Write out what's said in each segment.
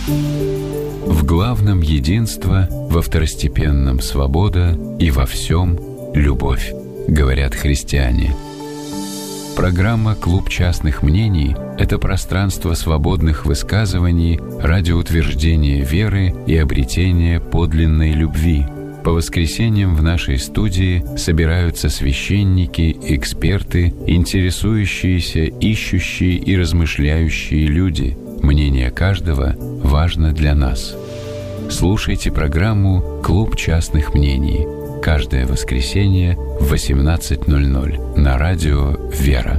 В главном единство, во второстепенном свобода и во всем любовь, говорят христиане. Программа «Клуб частных мнений» — это пространство свободных высказываний ради утверждения веры и обретения подлинной любви. По воскресеньям в нашей студии собираются священники, эксперты, интересующиеся, ищущие и размышляющие люди. Мнение каждого важно для нас. Слушайте программу «Клуб частных мнений» каждое воскресенье в 18:00 на радио «Вера».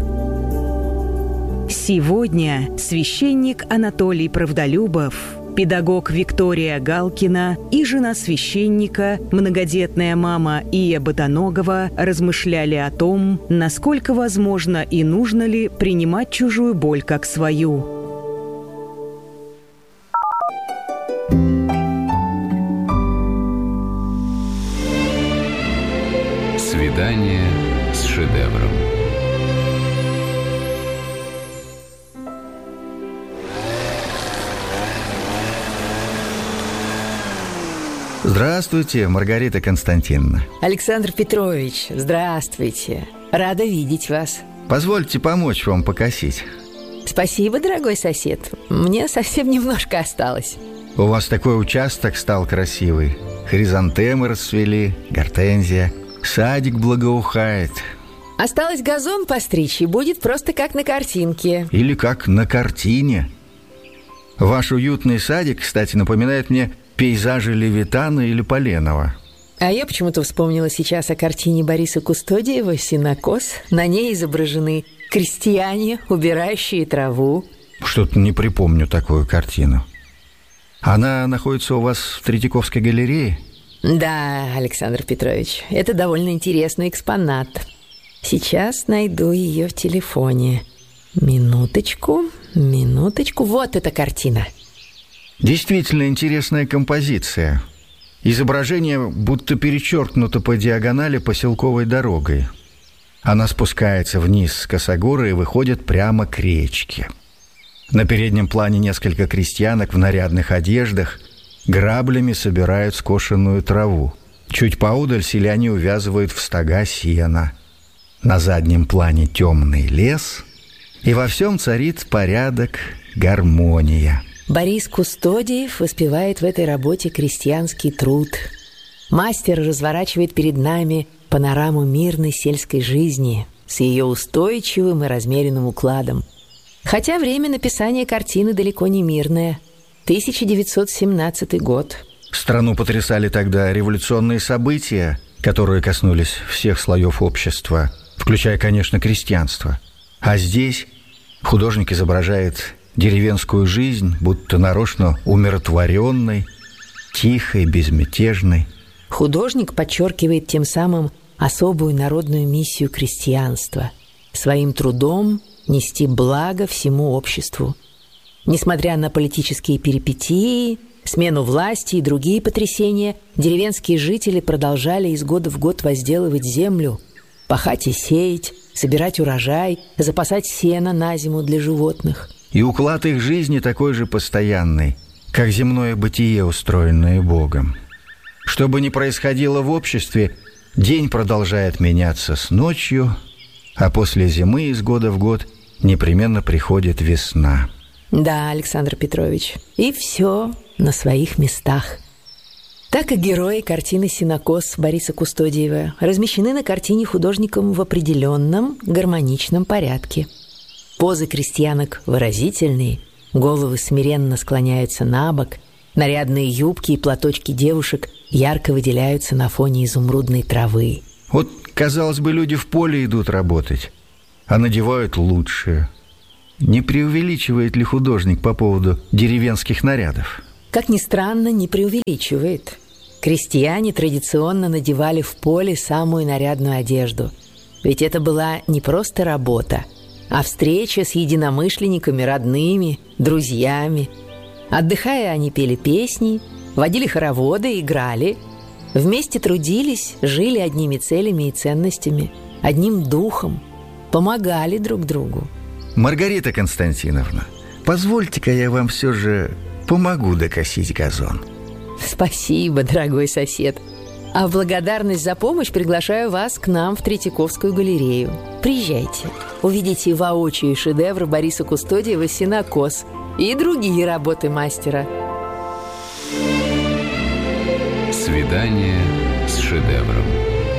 Сегодня священник Анатолий Правдолюбов, педагог Виктория Галкина и жена священника, многодетная мама Ия Ботаногова размышляли о том, насколько возможно и нужно ли принимать чужую боль как свою. Свидание с шедевром. Здравствуйте, Маргарита Константиновна. Александр Петрович, здравствуйте. Рада видеть вас. Позвольте помочь вам покосить. Спасибо, дорогой сосед. Мне совсем немножко осталось. У вас такой участок стал красивый. Хризантемы расцвели, гортензия. Садик благоухает. Осталось газон постричь, и будет просто как на картинке. Или как на картине. Ваш уютный садик, кстати, напоминает мне пейзажи Левитана или Поленова. А я почему-то вспомнила сейчас о картине Бориса Кустодиева «Сенокос». На ней изображены крестьяне, убирающие траву. Что-то не припомню такую картину. Она находится у вас в Третьяковской галерее? Да, Александр Петрович, это довольно интересный экспонат. Сейчас найду ее в телефоне. Минуточку. Вот эта картина. Действительно интересная композиция. Изображение будто перечеркнуто по диагонали поселковой дорогой. Она спускается вниз с косогора и выходит прямо к речке. На переднем плане несколько крестьянок в нарядных одеждах граблями собирают скошенную траву. Чуть поодаль селяне увязывают в стога сена. На заднем плане темный лес, и во всем царит порядок, гармония. Борис Кустодиев воспевает в этой работе крестьянский труд. Мастер разворачивает перед нами панораму мирной сельской жизни с ее устойчивым и размеренным укладом. Хотя время написания картины далеко не мирное. 1917 год. Страну потрясали тогда революционные события, которые коснулись всех слоев общества, включая, конечно, крестьянство. А здесь художник изображает деревенскую жизнь, будто нарочно умиротворенной, тихой, безмятежной. Художник подчеркивает тем самым особую народную миссию крестьянства – своим трудом нести благо всему обществу. Несмотря на политические перипетии, смену власти и другие потрясения, деревенские жители продолжали из года в год возделывать землю, пахать и сеять, собирать урожай, запасать сено на зиму для животных. И уклад их жизни такой же постоянный, как земное бытие, устроенное Богом. Что бы ни происходило в обществе, день продолжает меняться с ночью, а после зимы из года в год непременно приходит весна. Да, Александр Петрович, и все на своих местах. Так и герои картины «Сенокос» Бориса Кустодиева размещены на картине художником в определенном гармоничном порядке. Позы крестьянок выразительные, головы смиренно склоняются на бок, нарядные юбки и платочки девушек ярко выделяются на фоне изумрудной травы. Вот, казалось бы, люди в поле идут работать, а надевают лучшее. Не преувеличивает ли художник по поводу деревенских нарядов? Как ни странно, не преувеличивает. Крестьяне традиционно надевали в поле самую нарядную одежду. Ведь это была не просто работа, а встреча с единомышленниками, родными, друзьями. Отдыхая, они пели песни, водили хороводы, играли. Вместе трудились, жили одними целями и ценностями, одним духом, помогали друг другу. Маргарита Константиновна, позвольте-ка я вам все же помогу докосить газон. Спасибо, дорогой сосед. А в благодарность за помощь приглашаю вас к нам в Третьяковскую галерею. Приезжайте, увидите воочию шедевр Бориса Кустодиева «Сенокос» и другие работы мастера. Свидание с шедевром.